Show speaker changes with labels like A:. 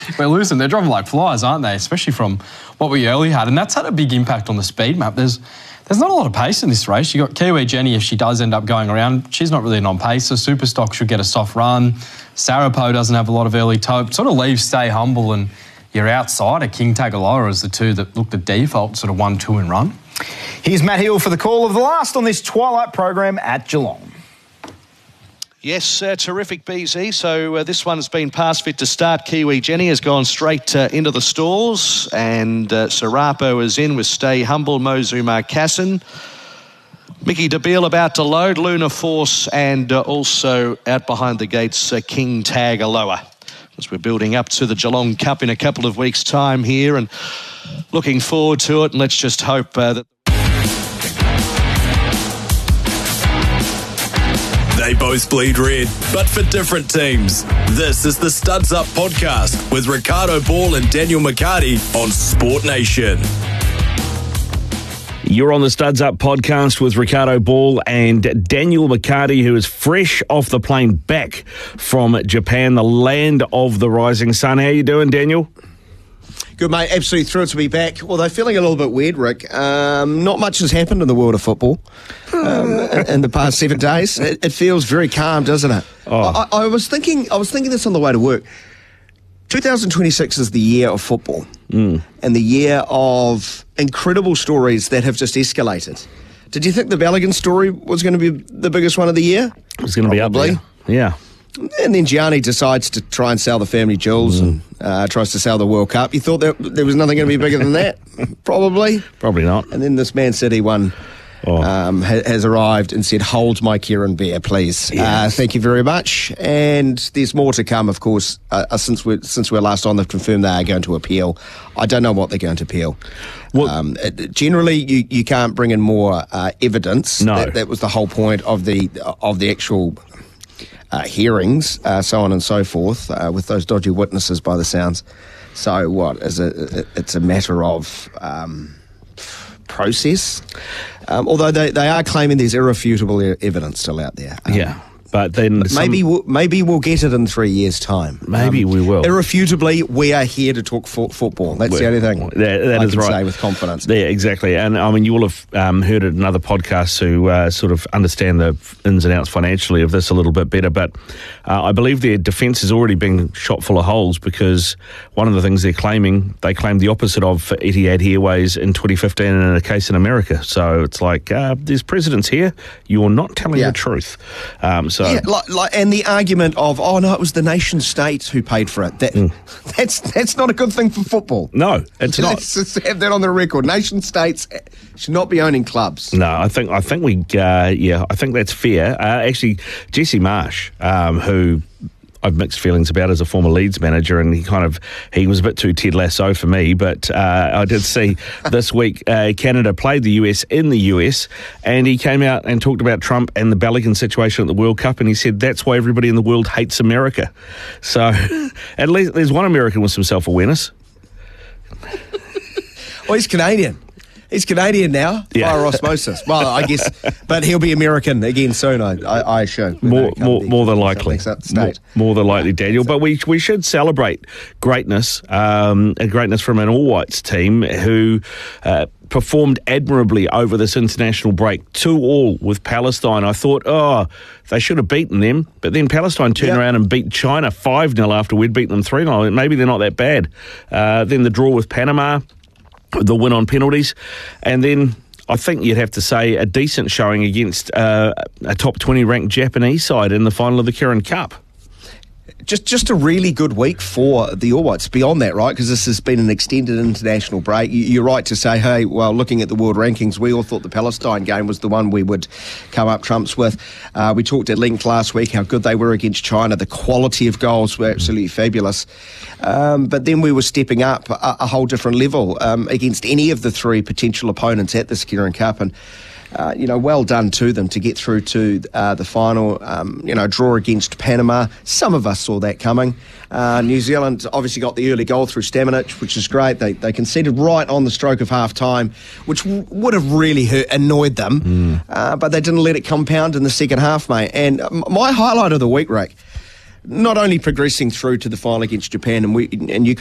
A: We're losing. They're dropping like flies, aren't they? Especially from what we earlier had. And that's had a big impact on the speed map. There's not a lot of pace in this race. You've got Kiwi Jenny, if she does end up going around, she's not really an on-pacer. Superstock should get a soft run. Sarapo doesn't have a lot of early tope. Sort of leaves Stay Humble and you're outside of King Tagaloa as the two that look the default, sort of 1-2 and run.
B: Here's Matt Hill for the call of the last on this Twilight program at Geelong.
C: Yes, terrific, BZ. So this one's been past fit to start. Kiwi Jenny has gone straight into the stalls, and Sarapo is in with Stay Humble, Mozu Marcassin. Mickey DeBeal about to load, Luna Force, and also out behind the gates, King Tagaloa. As we're building up to the Geelong Cup in a couple of weeks' time here, and looking forward to it, and let's just hope that...
D: They both bleed red, but for different teams. This is the Studs Up podcast with Ricardo Ball and Daniel McCarty on Sport Nation.
E: You're on the Studs Up podcast with Ricardo Ball and Daniel McCarty, who is fresh off the plane back from Japan, the land of the rising sun. How you doing, Daniel?
F: Good, mate. Absolutely thrilled to be back. Although feeling a little bit weird, Rick. Not much has happened in the world of football in the past 7 days. It feels very calm, doesn't it?
E: Oh.
F: I was thinking this on the way to work. 2026 is the year of football and the year of incredible stories that have just escalated. Did you think the Balogun story was going to be the biggest one of the year?
E: It was going to be up there. Yeah.
F: And then Gianni decides to try and sell the family jewels and tries to sell the World Cup. You thought that there was nothing going to be bigger than that? Probably
E: not.
F: And then this Man City one has arrived and said, hold my Kieran Bear, please.
E: Yes.
F: Thank you very much. And there's more to come, of course. Since we're last on, they've confirmed they are going to appeal. I don't know what they're going to appeal. Well, generally, you can't bring in more evidence.
E: No.
F: That was the whole point of the actual... hearings, so on and so forth, with those dodgy witnesses by the sounds. So what? It's a matter of process. Although they are claiming there's irrefutable evidence still out there.
E: But then
F: maybe we'll get it in 3 years' time.
E: Maybe we will.
F: Irrefutably, we are here to talk football. That's the only thing
E: that
F: I
E: is
F: can
E: right.
F: say with confidence.
E: Yeah, exactly. And I mean, you will have heard it in other podcasts who sort of understand the ins and outs financially of this a little bit better. But I believe their defence has already been shot full of holes, because one of the things they claimed the opposite of for Etihad Airways in 2015 in a case in America. So it's like, there's precedents here. You're not telling the truth.
F: And the argument of, oh no, it was the nation state who paid for it. That's not a good thing for football.
E: No, it's not.
F: Let's just have that on the record. Nation states should not be owning clubs.
E: No, I think that's fair. Actually, Jesse Marsh, who I've mixed feelings about as a former Leeds manager, and he was a bit too Ted Lasso for me, but I did see this week Canada played the US in the US, and he came out and talked about Trump and the Balogun situation at the World Cup, and he said that's why everybody in the world hates America. So at least there's one American with some self-awareness.
F: Well, he's Canadian. He's Canadian now, via osmosis. Well, I guess, but he'll be American again soon, I assume.
E: More than likely. More than likely, Daniel. But we should celebrate greatness, and greatness from an All Whites team who performed admirably over this international break. 2-2 with Palestine. I thought, they should have beaten them, but then Palestine turned around and beat China 5-0 after we'd beaten them 3-0. Maybe they're not that bad. Then the draw with Panama, the win on penalties, and then I think you'd have to say a decent showing against a top 20 ranked Japanese side in the final of the Kirin Cup.
F: Just a really good week for the All Whites. Beyond that, right, because this has been an extended international break. You're right to say, hey, well, looking at the world rankings, we all thought the Palestine game was the one we would come up trumps with. We talked at length last week how good they were against China. The quality of goals were absolutely fabulous. But then we were stepping up a whole different level against any of the three potential opponents at this Kirin Cup. And well done to them to get through to the final, draw against Panama. Some of us saw that coming. New Zealand obviously got the early goal through Stamanic, which is great. They conceded right on the stroke of half-time, which would have really annoyed them, but they didn't let it compound in the second half, mate. And my highlight of the week, Rick, not only progressing through to the final against Japan, and you